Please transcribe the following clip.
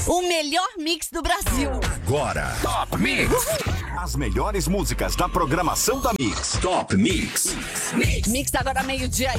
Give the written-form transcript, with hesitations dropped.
O melhor mix do Brasil. Agora, Top Mix. As melhores músicas da programação da Mix. Top Mix. Mix agora meio-dia